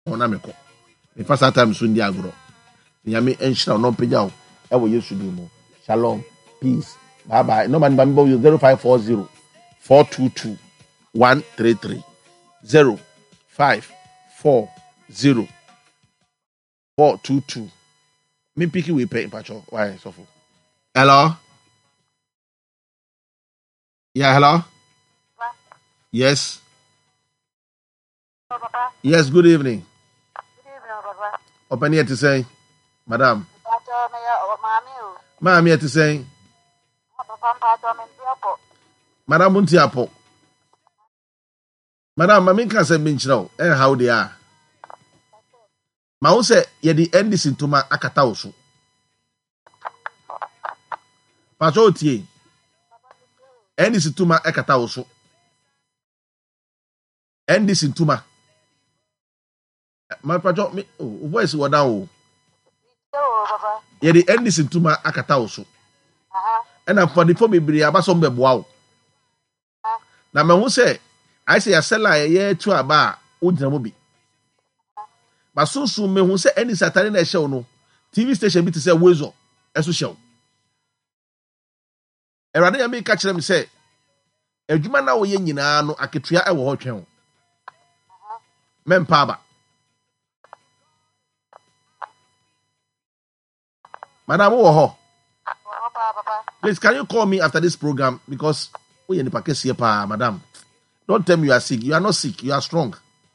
ona meko me fa sa time so ndi agro nyame enhira no pagya wo e wo Yesu di mo shalom peace bye bye no man bambo 0540 422 133 0540 422 me picky we pay pacho why so for hello yeah hello yes yes good evening open here to say madam Mami to say madam munti apo madam mami kan say binchiro and how they are ma wo say ye di endis ntoma akata wo so pacho tie endis ntoma akata wo so endis ntoma my pacho me voice wo down wo ye di endis ntoma akata wo so and for the phone bebre abaso mbeboa wo na me hu say I say asela ye tu aba ojina mo bi basunsun me hu say any satani na ehye no TV station bi te say wezo eso hye erade ya me ka kire me say adwuma na wo ye nyina no aketua e wo ho twen mempa ba madam wo ho please can you call me after this program because we in the package here pa madam. Don't tell me you are sick. You are not sick. You are strong.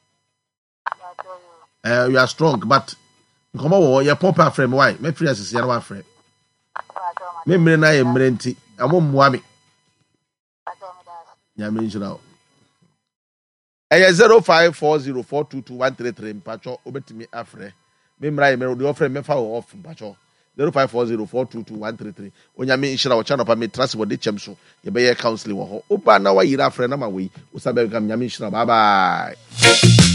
You are strong, but come on, you pop up frame. Why? My friends is your friend. Me na ye mrenti. Amo muami. Ya mention now. 0540422133 mpacho obetimi afre. Me mra ye me do ofre me fa off mpacho. 0540422133 onyame inshira wo channel pa me trust wo de chem so ye be ye counseling wo ho oba na wa yira frɛ na ma we wo sabe kam nyame inshira bye bye